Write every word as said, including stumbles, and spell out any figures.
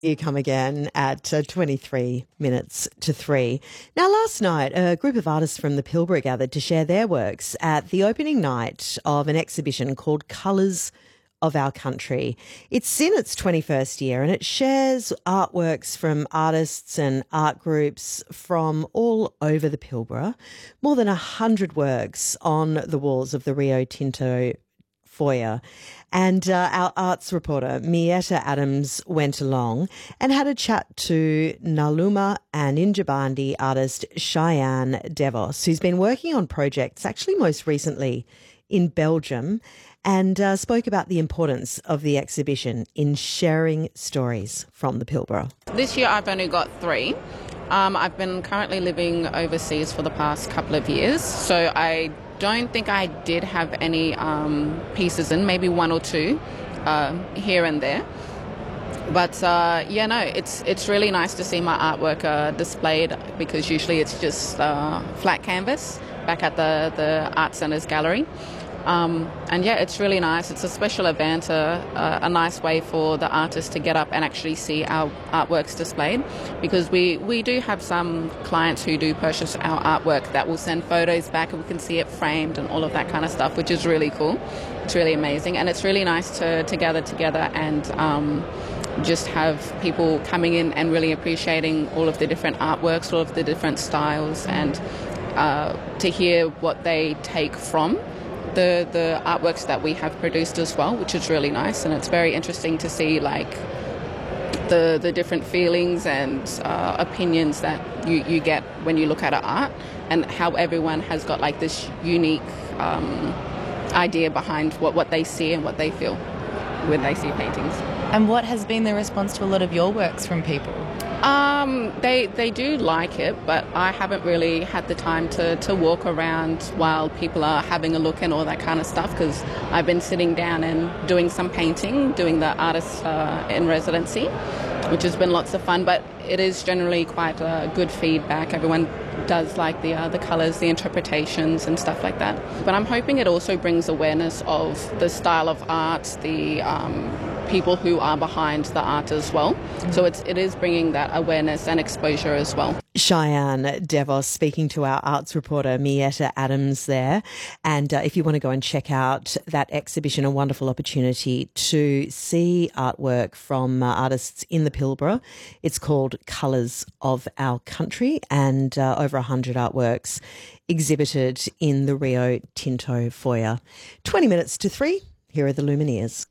You come again at uh, twenty-three minutes to three. Now, last night, a group of artists from the Pilbara gathered to share their works at the opening night of an exhibition called Colours of Our Country. It's in its twenty-first year and it shares artworks from artists and art groups from all over the Pilbara. More than one hundred works on the walls of the Rio Tinto foyer. And uh, our arts reporter, Mietta Adams, went along and had a chat to Naluma and Injabandi artist Cheyenne Devos, who's been working on projects actually most recently in Belgium, and uh, spoke about the importance of the exhibition in sharing stories from the Pilbara. This year I've only got three. Um, I've been currently living overseas for the past couple of years, so I don't think I did have any um, pieces in, maybe one or two uh, here and there. But uh, yeah, no, it's it's really nice to see my artwork uh, displayed, because usually it's just uh, flat canvas back at the, the Art Centre's gallery. Um, and yeah, it's really nice. It's a special event, uh, uh, a nice way for the artists to get up and actually see our artworks displayed, because we, we do have some clients who do purchase our artwork that will send photos back and we can see it framed and all of that kind of stuff, which is really cool. It's really amazing, and it's really nice to, to gather together and um, just have people coming in and really appreciating all of the different artworks, all of the different styles, and uh, to hear what they take from the the artworks that we have produced as well, which is really nice. And it's very interesting to see like the the different feelings and uh, opinions that you, you get when you look at an art, and how everyone has got like this unique um, idea behind what, what they see and what they feel when they see paintings. And what has been the response to a lot of your works from people? Um, they they do like it, but I haven't really had the time to, to walk around while people are having a look and all that kind of stuff, because I've been sitting down and doing some painting, doing the artist uh, in residency, which has been lots of fun. But it is generally quite uh, good feedback. Everyone does like the uh, the colours, the interpretations and stuff like that. But I'm hoping it also brings awareness of the style of art, the um, people who are behind the art as well. So it's it is bringing that awareness and exposure as well. Cheyenne Devos speaking to our arts reporter Mietta Adams there. And uh, if you want to go and check out that exhibition, a wonderful opportunity to see artwork from uh, artists in the Pilbara. It's called Colours of Our Country, and uh, over one hundred artworks exhibited in the Rio Tinto foyer. twenty minutes to three, here are the Lumineers.